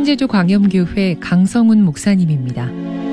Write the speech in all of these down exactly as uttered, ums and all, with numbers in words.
신제주 광염교회 강성훈 목사님입니다.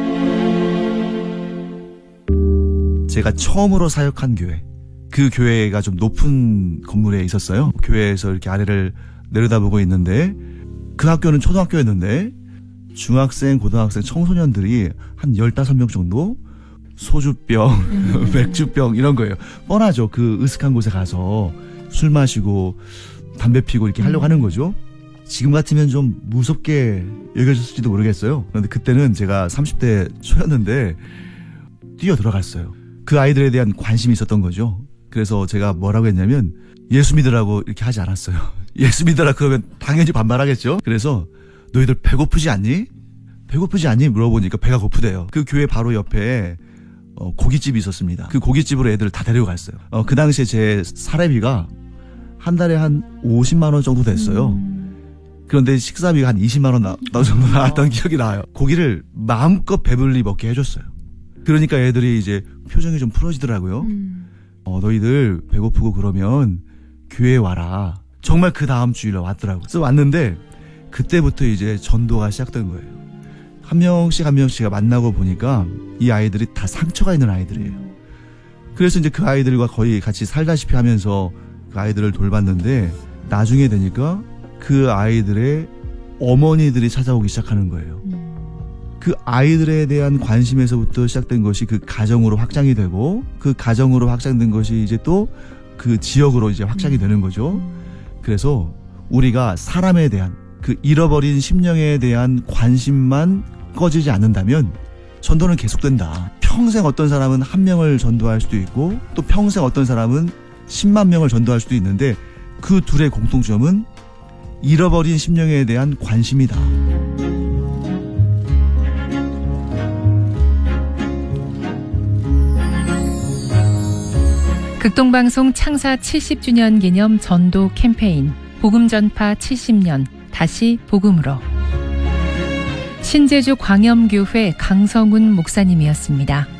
제가 처음으로 사역한 교회, 그 교회가 좀 높은 건물에 있었어요. 교회에서 이렇게 아래를 내려다보고 있는데, 그 학교는 초등학교였는데 중학생, 고등학생, 청소년들이 한 열다섯 명 정도 소주병, 음. 맥주병 이런 거예요. 뻔하죠. 그 으슥한 곳에 가서 술 마시고 담배 피고 이렇게 하려고 음. 하는 거죠. 지금 같으면 좀 무섭게 여겨졌을지도 모르겠어요. 그런데 그때는 제가 삼십 대 초였는데 뛰어 들어갔어요. 그 아이들에 대한 관심이 있었던 거죠. 그래서 제가 뭐라고 했냐면 예수 믿으라고 이렇게 하지 않았어요. 예수 믿으라 그러면 당연히 반발하겠죠. 그래서 너희들 배고프지 않니? 배고프지 않니? 물어보니까 배가 고프대요. 그 교회 바로 옆에 어, 고깃집이 있었습니다. 그 고깃집으로 애들을 다 데리고 갔어요. 어, 그 당시에 제 사례비가 한 달에 한 오십만 원 정도 됐어요. 음. 그런데 식사비가 한 이십만 원 나, 정도 나왔던 기억이 나요. 고기를 마음껏 배불리 먹게 해줬어요. 그러니까 애들이 이제 표정이 좀 풀어지더라고요. 음. 어, 너희들 배고프고 그러면 교회에 와라. 정말 그 다음 주일에 왔더라고요. 그래서 왔는데 그때부터 이제 전도가 시작된 거예요. 한 명씩 한 명씩 만나고 보니까 이 아이들이 다 상처가 있는 아이들이에요. 그래서 이제 그 아이들과 거의 같이 살다시피 하면서 그 아이들을 돌봤는데 나중에 되니까 그 아이들의 어머니들이 찾아오기 시작하는 거예요. 그 아이들에 대한 관심에서부터 시작된 것이 그 가정으로 확장이 되고 그 가정으로 확장된 것이 이제 또 그 지역으로 이제 확장이 되는 거죠. 그래서 우리가 사람에 대한 그 잃어버린 심령에 대한 관심만 꺼지지 않는다면 전도는 계속된다. 평생 어떤 사람은 한 명을 전도할 수도 있고 또 평생 어떤 사람은 십만 명을 전도할 수도 있는데 그 둘의 공통점은 잃어버린 심령에 대한 관심이다. 극동방송 창사 칠십 주년 기념 전도 캠페인 복음 전파 칠십 년 다시 복음으로 신제주 광염교회 강성훈 목사님이었습니다.